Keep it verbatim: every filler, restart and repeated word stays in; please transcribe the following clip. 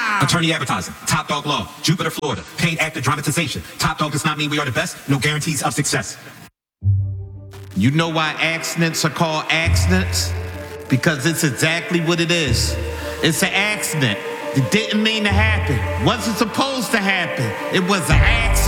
Attorney advertising, Top Dog Law, Jupiter, Florida, paid actor dramatization. Top Dog does not mean we are the best, no guarantees of success. You know why accidents are called accidents? Because it's exactly what it is. It's an accident. It didn't mean to happen. Wasn't supposed to happen. It was an accident.